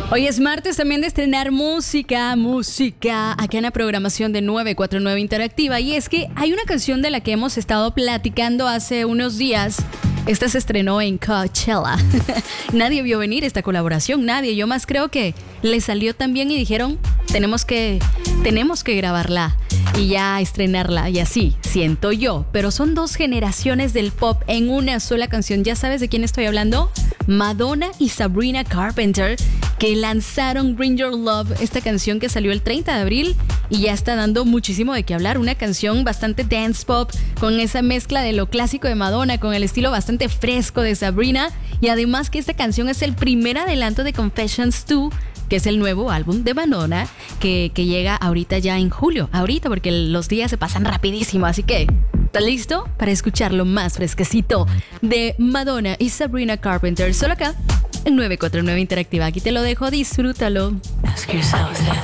Hoy es martes también de estrenar música acá en la programación de 949 Interactiva. Y es que hay una canción de la que hemos estado platicando hace unos días. Esta se estrenó en Coachella. Nadie vio venir esta colaboración, nadie. Yo más creo que le salió tan bien y dijeron, tenemos que grabarla y ya estrenarla. Y así, siento yo. Pero son dos generaciones del pop en una sola canción. ¿Ya sabes de quién estoy hablando? Madonna y Sabrina Carpenter, que lanzaron Bring Your Love, esta canción que salió el 30 de abril y ya está dando muchísimo de qué hablar. Una canción bastante dance pop, con esa mezcla de lo clásico de Madonna, con el estilo bastante fresco de Sabrina. Y además que esta canción es el primer adelanto de Confessions 2, que es el nuevo álbum de Madonna, que llega ahorita ya en julio. Ahorita, porque los días se pasan rapidísimo, así que ¿estás listo para escuchar lo más fresquecito de Madonna y Sabrina Carpenter? Solo acá, en 949 Interactiva. Aquí te lo dejo, disfrútalo. Ask yourself this.